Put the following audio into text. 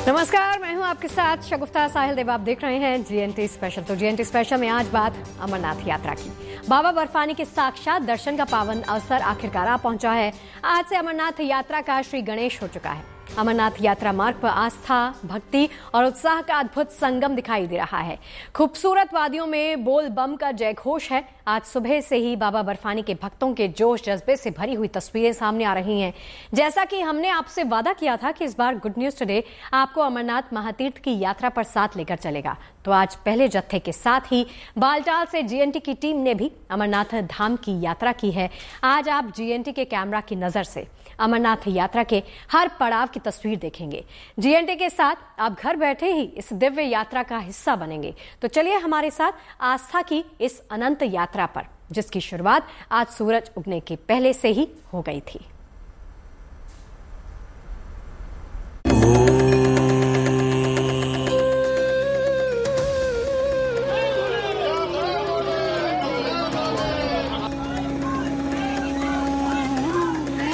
नमस्कार, मैं हूं आपके साथ शगुफ्ता साहिल देव। आप देख रहे हैं जीएनटी स्पेशल। तो जीएनटी स्पेशल में आज बात अमरनाथ यात्रा की। बाबा बर्फानी के साक्षात दर्शन का पावन अवसर आखिरकार आ पहुंचा है। आज से अमरनाथ यात्रा का श्री गणेश हो चुका है। अमरनाथ यात्रा मार्ग पर आस्था, भक्ति और उत्साह का अद्भुत संगम दिखाई दे रहा है। खूबसूरत वादियों में बोल बम का जय घोष है। आज सुबह से ही बाबा बर्फानी के भक्तों के जोश जज्बे से भरी हुई तस्वीरें सामने आ रही हैं। जैसा कि हमने आपसे वादा किया था कि इस बार गुड न्यूज टुडे आपको अमरनाथ महातीर्थ की यात्रा पर साथ लेकर चलेगा, तो आज पहले जत्थे के साथ ही बालटाल से जीएनटी की टीम ने भी अमरनाथ धाम की यात्रा की है। आज आप जीएनटी के कैमरा की नजर से अमरनाथ यात्रा के हर पड़ाव की तस्वीर देखेंगे। जीएनटी के साथ आप घर बैठे ही इस दिव्य यात्रा का हिस्सा बनेंगे। तो चलिए हमारे साथ आस्था की इस अनंत यात्रा पर, जिसकी शुरुआत आज सूरज उगने के पहले से ही हो गई थी।